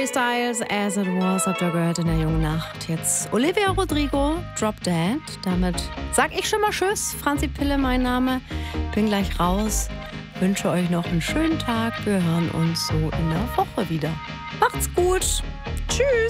Harry Styles, As It Was, habt ihr gehört in der jungen Nacht. Jetzt Olivia Rodrigo, Drop Dead. Damit sag ich schon mal Tschüss. Franzi Pille mein Name. Bin gleich raus. Wünsche euch noch einen schönen Tag. Wir hören uns so in der Woche wieder. Macht's gut. Tschüss.